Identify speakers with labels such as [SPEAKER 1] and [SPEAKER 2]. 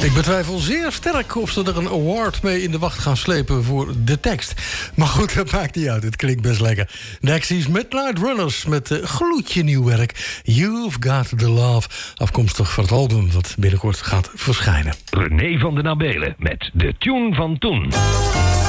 [SPEAKER 1] Ik betwijfel zeer sterk of ze er een award mee in de wacht gaan slepen voor de tekst. Maar goed, dat maakt niet uit. Het klinkt best lekker. Dexys Midnight Runners met gloedje nieuw werk. You've Got the Love. Afkomstig van het album dat binnenkort gaat verschijnen.
[SPEAKER 2] René van den Abelen met de tune van toen.